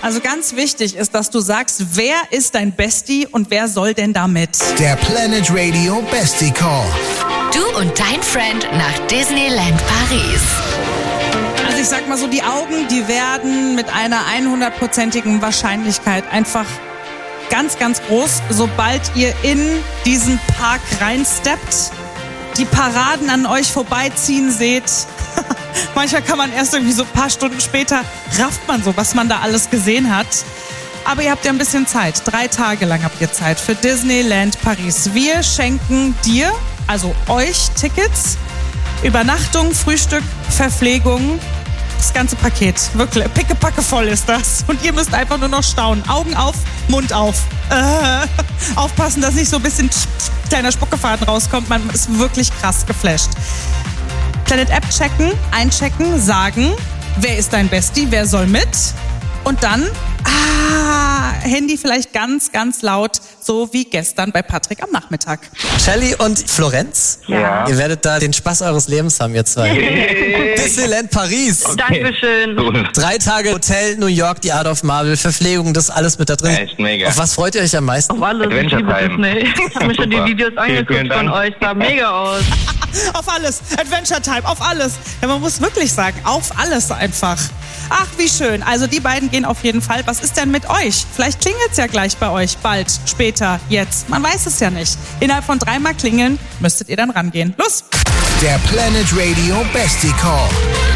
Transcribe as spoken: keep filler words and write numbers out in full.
Also ganz wichtig ist, dass du sagst, wer ist dein Bestie und wer soll denn da mit? Der Planet Radio Bestie Call. Du und dein Friend nach Disneyland Paris. Also ich sag mal so, die Augen, die werden mit einer hundertprozentigen Wahrscheinlichkeit einfach ganz, ganz groß, sobald ihr in diesen Park reinsteppt, die Paraden an euch vorbeiziehen seht. Manchmal kann man erst irgendwie so ein paar Stunden später, rafft man so, was man da alles gesehen hat. Aber ihr habt ja ein bisschen Zeit. Drei Tage lang habt ihr Zeit für Disneyland Paris. Wir schenken dir, also euch, Tickets, Übernachtung, Frühstück, Verpflegung, das ganze Paket. Wirklich, pickepacke voll ist das. Und ihr müsst einfach nur noch staunen. Augen auf, Mund auf. Äh, aufpassen, dass nicht so ein bisschen kleiner Spuckefaden rauskommt. Man ist wirklich krass geflasht. Planet App checken, einchecken, sagen, wer ist dein Bestie, wer soll mit? Und dann, ah, Handy vielleicht ganz, ganz laut, so wie gestern bei Patrick am Nachmittag. Shelly und Florenz, Ja. ihr werdet da den Spaß eures Lebens haben, ihr zwei. Disneyland Paris. Dankeschön. Cool. Drei Tage Hotel, New York, die Art of Marvel, Verpflegung, das alles mit da drin. Echt mega. Auf was freut ihr euch am meisten? Auf alles, ich Adventure liebe Time. Disney. Ich habe mir schon die Super. Videos Vielen, vielen angeguckt von Dank. euch, sah mega aus. Auf alles, Adventure Time, auf alles. Ja, man muss wirklich sagen, auf alles einfach. Ach, wie schön. Also die beiden gehen auf jeden Fall. Was ist denn mit euch? Vielleicht klingelt's ja gleich bei euch. Bald, später, jetzt. Man weiß es ja nicht. Innerhalb von dreimal klingeln müsstet ihr dann rangehen. Los! Der Planet Radio Bestie Call.